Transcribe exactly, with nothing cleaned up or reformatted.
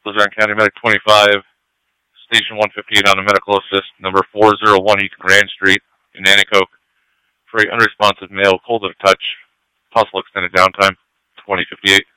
Luzerne County Medic twenty-five, Station one fifty-eight on a medical assist, number four oh one East Grand Street in Nanticoke, for a unresponsive male, cold to the touch, possible extended downtime, twenty fifty-eight.